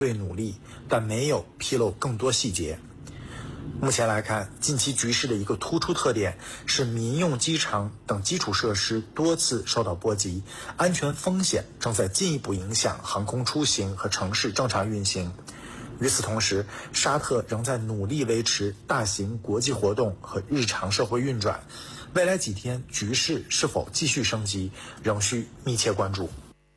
对努力，但没有披露更多细节。目前来看，近期局势的一个突出特点是民用机场等基础设施多次受到波及，安全风险正在进一步影响航空出行和城市正常运行。与此同时，沙特仍在努力维持大型国际活动和日常社会运转。未来几天局势是否继续升级，仍需密切关注。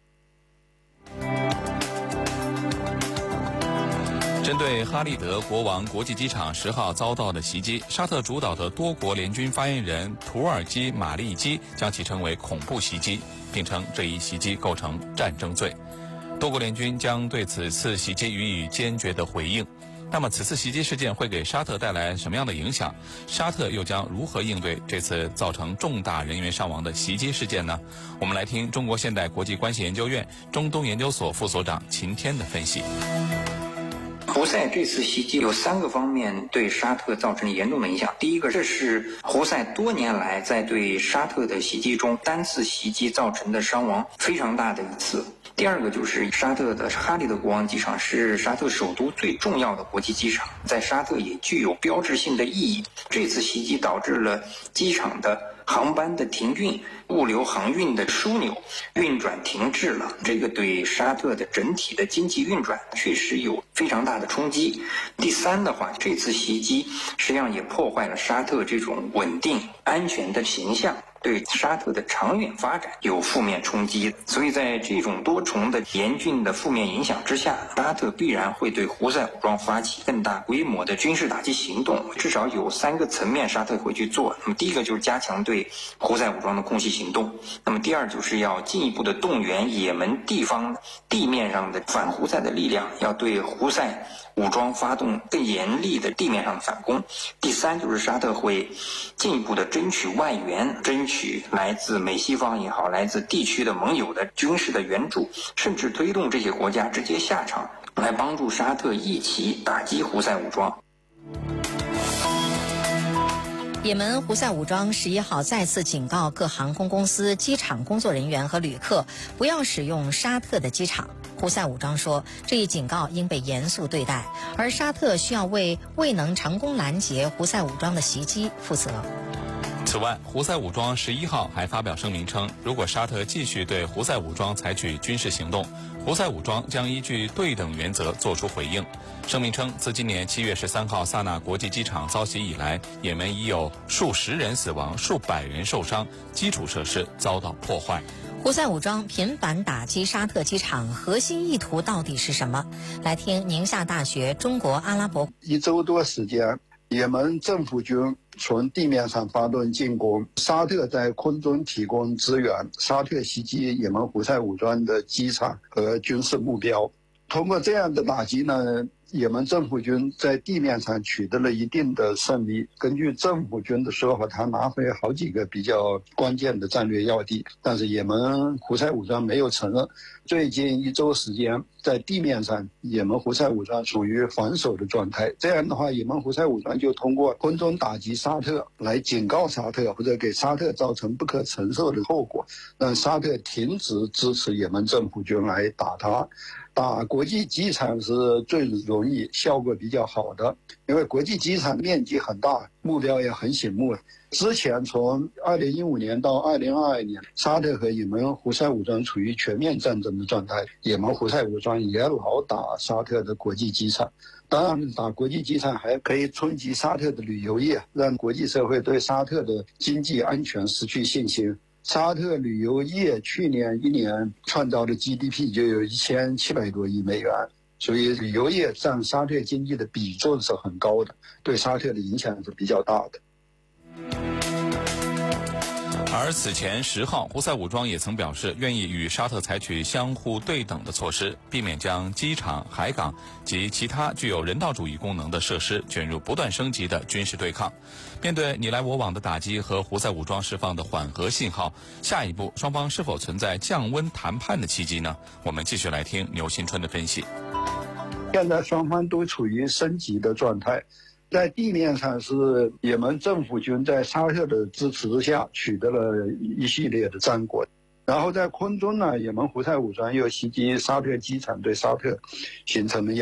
针对哈利德国王国际机场10号遭到的袭击，沙特主导的多国联军发言人土耳其马利基将其称为恐怖袭击，并称这一袭击构成战争罪。多国联军将对此次袭击予以坚决的回应。那么此次袭击事件会给沙特带来什么样的影响？沙特又将如何应对这次造成重大人员伤亡的袭击事件呢？我们来听中国现代国际关系研究院中东研究所副所长秦天的分析。 胡塞这次袭击有3个方面对沙特造成严重的影响。第一个，这是胡塞多年来在对沙特的袭击中单次袭击造成的伤亡非常大的一次。第二个就是沙特的哈利德国王机场是沙特首都最重要的国际机场，在沙特也具有标志性的意义。这次袭击导致了机场的航班的停运，物流航运的枢纽运转停滞了，这个对沙特的整体的经济运转确实有非常大的冲击。第三的话，这次袭击实际上也破坏了沙特这种稳定安全的形象，对沙特的长远发展有负面冲击。所以在这种多重的严峻的负面影响之下，沙特必然会对胡塞武装发起更大规模的军事打击行动，至少有3个层面沙特会去做。那么第一个就是加强对胡塞武装的空袭行动，那么第二就是要进一步的动员也门地方地面上的反胡塞的力量，要对胡塞武装发动更严厉的地面上的反攻。第三就是沙特会进一步的争取外援，争取来自美西方也好，来自地区的盟友的军事的援助，甚至推动这些国家直接下场来帮助沙特一起打击胡塞武装。 也门胡塞武装11号再次警告各航空公司、机场工作人员和旅客不要使用沙特的机场。胡塞武装说，这一警告应被严肃对待，而沙特需要为未能成功拦截胡塞武装的袭击负责。 此外，胡塞武装11号还发表声明称，如果沙特继续对胡塞武装采取军事行动，胡塞武装将依据对等原则作出回应。声明称，自今年7月13号萨那国际机场遭袭以来，也门已有数十人死亡、数百人受伤，基础设施遭到破坏。 胡塞武装频繁打击沙特机场，核心意图到底是什么？来听宁夏大学中国阿拉伯。 1周多时间，也门政府军从地面上发动进攻，沙特在空中提供支援，沙特袭击也门胡塞武装的机场和军事目标。通过这样的打击呢，也门政府军在地面上取得了一定的胜利。根据政府军的说法，他拿回好几个比较关键的战略要地，但是也门胡塞武装没有承认。最近1周时间，在地面上，也门胡塞武装处于防守的状态。这样的话，也门胡塞武装就通过空中打击沙特来警告沙特，或者给沙特造成不可承受的后果，让沙特停止支持也门政府军来打他。打国际机场是最容易、效果比较好的，因为国际机场面积很大，目标也很醒目。之前从2015年到2022年，沙特和也门胡塞武装处于全面战争的状态，也门胡塞武装也老打沙特的国际机场。当然，打国际机场还可以冲击沙特的旅游业，让国际社会对沙特的经济安全失去信心。沙特旅游业去年1年创造的 GDP 就有1700多亿美元，所以旅游业占沙特经济的比重是很高的，对沙特的影响是比较大的。 而此前10号，胡塞武装也曾表示愿意与沙特采取相互对等的措施，避免将机场、海港及其他具有人道主义功能的设施卷入不断升级的军事对抗。面对你来我往的打击和胡塞武装释放的缓和信号，下一步双方是否存在降温谈判的契机呢？我们继续来听牛新春的分析。 现在双方都处于升级的状态。在地面上是也门政府军在沙特的支持下取得了一系列的战果。 然后在空中呢，也门胡塞武装又袭击沙特机场，对沙特形成了